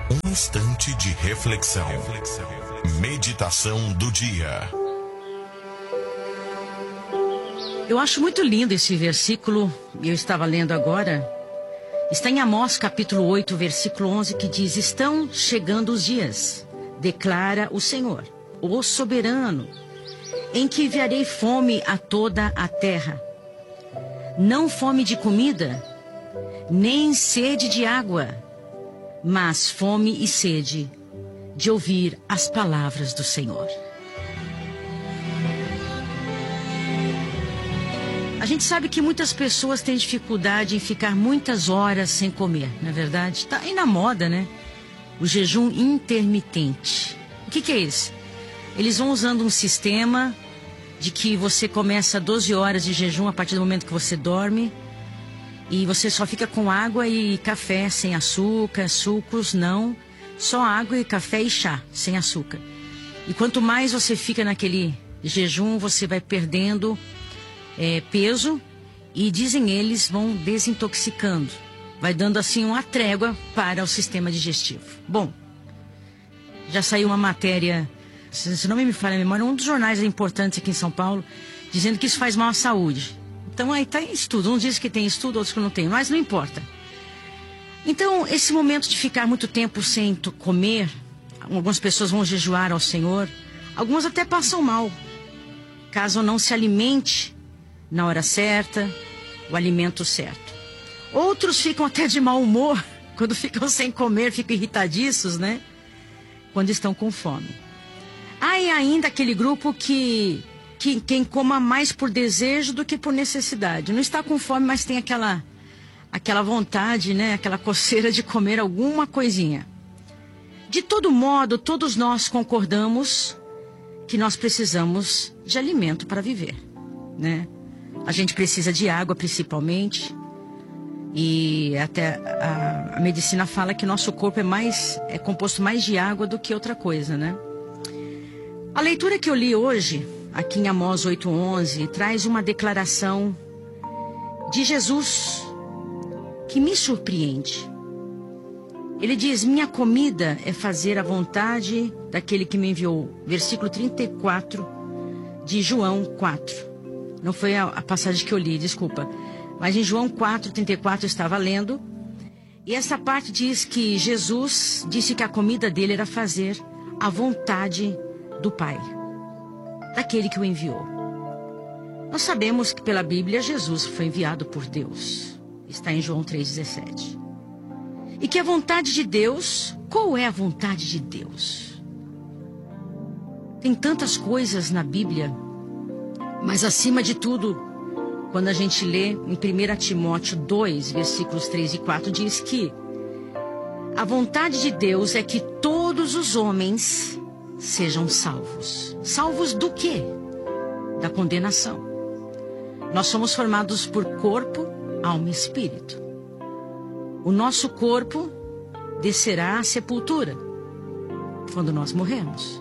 Um instante de reflexão. Meditação do dia. Eu acho muito lindo esse versículo, eu estava lendo agora. Está em Amós capítulo 8, versículo 11, que diz: estão chegando os dias, declara o Senhor, o soberano, em que enviarei fome a toda a terra. Não fome de comida, nem sede de água, mas fome e sede de ouvir as palavras do Senhor. A gente sabe que muitas pessoas têm dificuldade em ficar muitas horas sem comer, não é verdade? Está aí na moda, né? O jejum intermitente. O que é isso? Eles vão usando um sistema de que você começa 12 horas de jejum a partir do momento que você dorme, e você só fica com água e café, sem açúcar, sucos, não. Só água e café e chá, sem açúcar. E quanto mais você fica naquele jejum, você vai perdendo peso, e dizem eles, vão desintoxicando. Vai dando assim uma trégua para o sistema digestivo. Bom, já saiu uma matéria, se não me falha a memória, um dos jornais importantes aqui em São Paulo, dizendo que isso faz mal à saúde. Então aí está em estudo. Uns dizem que tem estudo, outros que não tem, mas não importa. Então, esse momento de ficar muito tempo sem comer, algumas pessoas vão jejuar ao Senhor, algumas até passam mal, caso não se alimente na hora certa, o alimento certo. Outros ficam até de mau humor, quando ficam sem comer, ficam irritadiços, né? Quando estão com fome. Há ainda aquele grupo que quem coma mais por desejo do que por necessidade. Não está com fome, mas tem aquela vontade, né? Aquela coceira de comer alguma coisinha. De todo modo, todos nós concordamos que nós precisamos de alimento para viver, né? A gente precisa de água, principalmente. E até a medicina fala que nosso corpo é composto mais de água do que outra coisa, né? A leitura que eu li hoje, aqui em Amós 8:11, traz uma declaração de Jesus que me surpreende. Ele diz: minha comida é fazer a vontade daquele que me enviou. Versículo 34 de João 4. Não foi a passagem que eu li, desculpa. Mas em João 4:34 eu estava lendo. E essa parte diz que Jesus disse que a comida dele era fazer a vontade do Pai, daquele que o enviou. Nós sabemos que pela Bíblia Jesus foi enviado por Deus. Está em João 3:17. E que a vontade de Deus, qual é a vontade de Deus? Tem tantas coisas na Bíblia, mas acima de tudo, quando a gente lê em 1 Timóteo 2, versículos 3 e 4, diz que a vontade de Deus é que todos os homens sejam salvos. Salvos do quê? Da condenação. Nós somos formados por corpo, alma e espírito. O nosso corpo descerá à sepultura quando nós morrermos.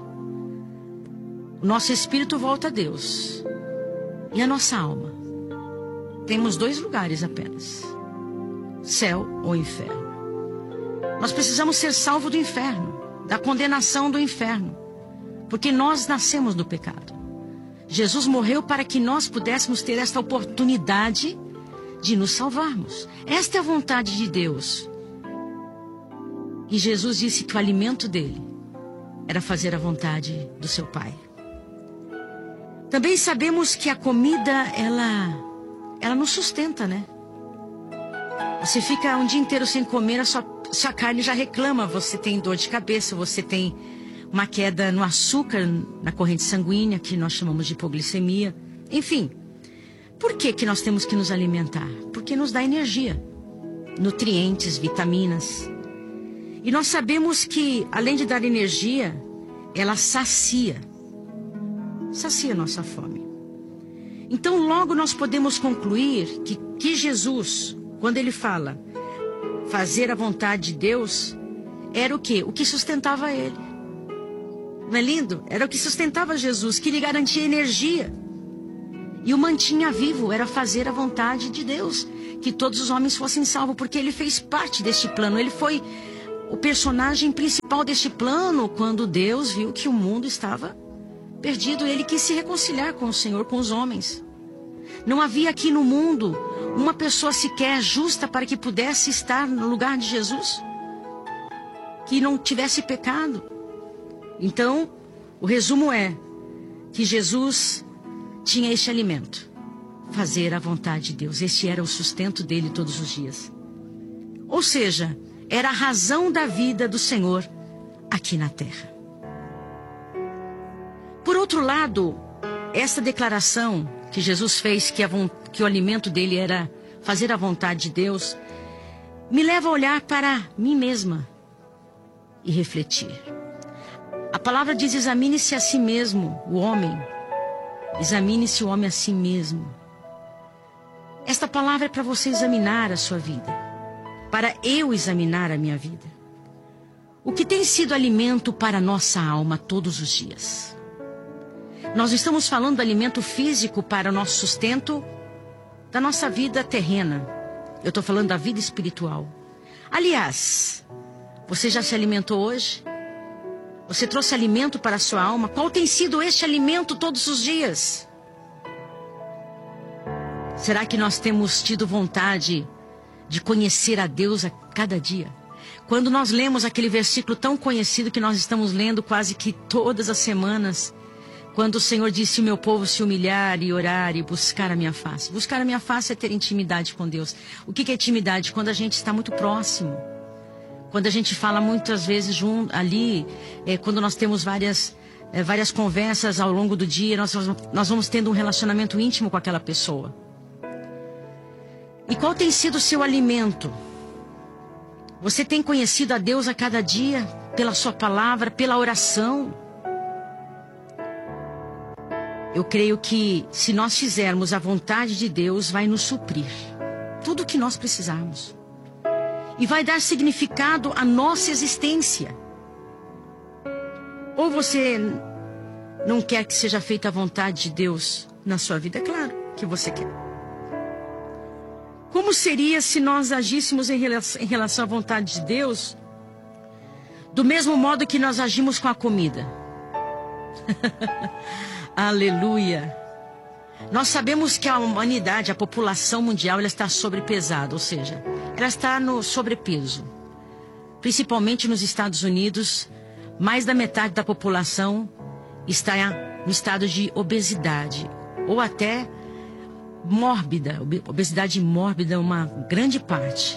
O nosso espírito volta a Deus. E a nossa alma? Temos 2 lugares apenas: céu ou inferno. Nós precisamos ser salvos do inferno, da condenação do inferno, porque nós nascemos do pecado. Jesus morreu para que nós pudéssemos ter esta oportunidade de nos salvarmos. Esta é a vontade de Deus. E Jesus disse que o alimento dele era fazer a vontade do seu Pai. Também sabemos que a comida, ela nos sustenta, né? Você fica um dia inteiro sem comer, a sua carne já reclama. Você tem dor de cabeça, você tem uma queda no açúcar, na corrente sanguínea, que nós chamamos de hipoglicemia. Enfim, por que nós temos que nos alimentar? Porque nos dá energia, nutrientes, vitaminas. E nós sabemos que, além de dar energia, ela sacia nossa fome. Então, logo nós podemos concluir que Jesus, quando ele fala fazer a vontade de Deus, era o quê? O que sustentava ele. Não é lindo? Era o que sustentava Jesus, que lhe garantia energia e o mantinha vivo. Era fazer a vontade de Deus, que todos os homens fossem salvos, porque ele fez parte deste plano. Ele foi o personagem principal deste plano quando Deus viu que o mundo estava perdido. Ele quis se reconciliar com o Senhor, com os homens. Não havia aqui no mundo uma pessoa sequer justa para que pudesse estar no lugar de Jesus, que não tivesse pecado. Então, o resumo é que Jesus tinha este alimento: fazer a vontade de Deus. Este era o sustento dele todos os dias. Ou seja, era a razão da vida do Senhor aqui na terra. Por outro lado, essa declaração que Jesus fez, que o alimento dele era fazer a vontade de Deus, me leva a olhar para mim mesma e refletir. A palavra diz: examine-se a si mesmo, o homem. Examine-se o homem a si mesmo. Esta palavra é para você examinar a sua vida, para eu examinar a minha vida. O que tem sido alimento para a nossa alma todos os dias? Nós estamos falando do alimento físico para o nosso sustento da nossa vida terrena. Eu estou falando da vida espiritual. Aliás, você já se alimentou hoje? Você trouxe alimento para a sua alma? Qual tem sido este alimento todos os dias? Será que nós temos tido vontade de conhecer a Deus a cada dia? Quando nós lemos aquele versículo tão conhecido que nós estamos lendo quase que todas as semanas, quando o Senhor disse: o meu povo se humilhar e orar e buscar a minha face. Buscar a minha face é ter intimidade com Deus. O que é intimidade? Quando a gente está muito próximo. Quando a gente fala muitas vezes ali, quando nós temos várias conversas ao longo do dia, nós vamos tendo um relacionamento íntimo com aquela pessoa. E qual tem sido o seu alimento? Você tem conhecido a Deus a cada dia, pela sua palavra, pela oração? Eu creio que se nós fizermos a vontade de Deus, vai nos suprir tudo o que nós precisarmos. E vai dar significado à nossa existência. Ou você não quer que seja feita a vontade de Deus na sua vida? É claro que você quer. Como seria se nós agíssemos em relação à vontade de Deus do mesmo modo que nós agimos com a comida? Aleluia! Nós sabemos que a humanidade, a população mundial, ela está sobrepesada, ou seja, ela está no sobrepeso. Principalmente nos Estados Unidos, mais da metade da população está no estado de obesidade, ou até mórbida. Obesidade mórbida é uma grande parte.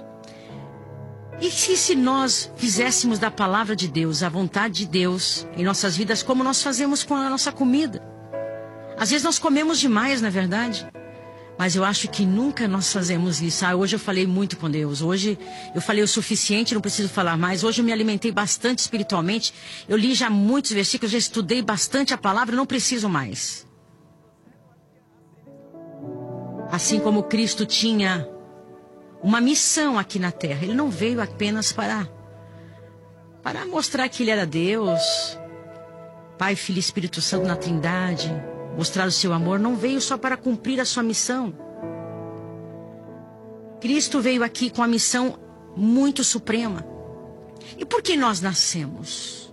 E se nós fizéssemos da palavra de Deus, a vontade de Deus em nossas vidas, como nós fazemos com a nossa comida? Às vezes nós comemos demais, não é verdade? Mas eu acho que nunca nós fazemos isso. Hoje eu falei muito com Deus. Hoje eu falei o suficiente, não preciso falar mais. Hoje eu me alimentei bastante espiritualmente. Eu li já muitos versículos, já estudei bastante a palavra, não preciso mais. Assim como Cristo tinha uma missão aqui na terra. Ele não veio apenas para mostrar que ele era Deus, Pai, Filho e Espírito Santo na Trindade, mostrar o seu amor. Não veio só para cumprir a sua missão. Cristo veio aqui com a missão muito suprema. E por que nós nascemos?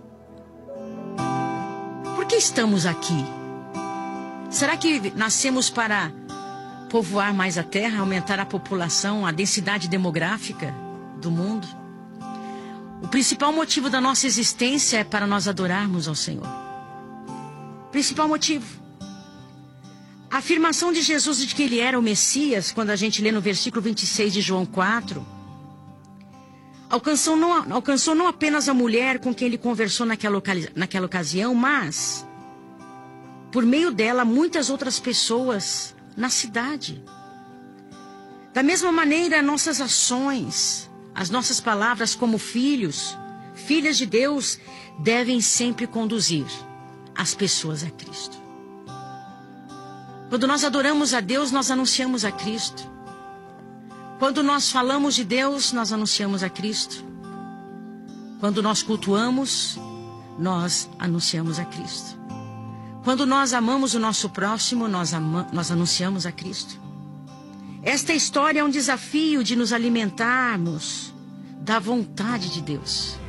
Por que estamos aqui? Será que nascemos para povoar mais a terra, aumentar a população, a densidade demográfica do mundo? O principal motivo da nossa existência é para nós adorarmos ao Senhor. Principal motivo. A afirmação de Jesus de que ele era o Messias, quando a gente lê no versículo 26 de João 4, alcançou não apenas a mulher com quem ele conversou naquela ocasião, mas, por meio dela, muitas outras pessoas na cidade. Da mesma maneira, nossas ações, as nossas palavras como filhos, filhas de Deus, devem sempre conduzir as pessoas a Cristo. Quando nós adoramos a Deus, nós anunciamos a Cristo. Quando nós falamos de Deus, nós anunciamos a Cristo. Quando nós cultuamos, nós anunciamos a Cristo. Quando nós amamos o nosso próximo, nós anunciamos a Cristo. Esta história é um desafio de nos alimentarmos da vontade de Deus.